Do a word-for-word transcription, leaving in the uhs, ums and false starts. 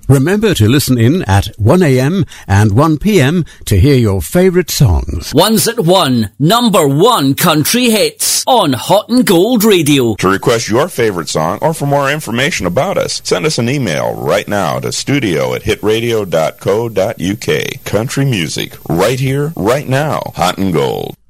Remember to listen in at one a.m. and one p.m. to hear your favourite songs. One's at one, number one country hits on Hot and Gold Radio. To request your favourite song or for more information about us, send us an email right now to studio at hitradio dot co dot uk. Country music, right here, right now. Hot and Gold.